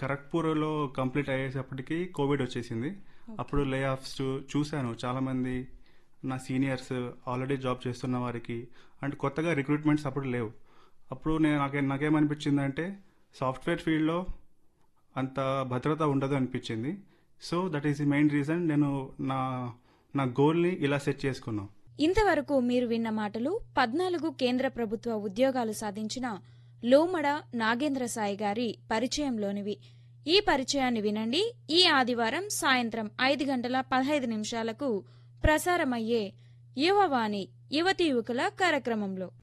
ఖరగ్పూర్‌లో complete అయ్యేటప్పటికి Covid వచ్చేసింది. అప్పుడు లే ఆఫ్స్ చూశాను. చాలామంది నా సీనియర్స్ ఆల్రెడీ జాబ్ చేస్తున్న వారికి అండ్ కొత్తగా రిక్రూట్మెంట్స్ అప్పుడు లేవు. అప్పుడు నాకేమనిపించిందంటే సాఫ్ట్‌వేర్ ఫీల్డ్‌లో అంత భద్రత ఉండదు అనిపించింది. So that is the main reason నేను నా నా గోల్‌ని ఇలా సెట్ చేసుకున్నాను. ఇంతవరకు మీరు విన్న మాటలు 14 కేంద్ర ప్రభుత్వ ఉద్యోగాలు సాధించిన లోమడ నాగేంద్ర సాయి గారి పరిచయంలోనివి. ఈ పరిచయాన్ని వినండి ఈ ఆదివారం సాయంత్రం 5:15 ప్రసారమయ్యే యువవాణి యువతీ యువకుల కార్యక్రమంలో.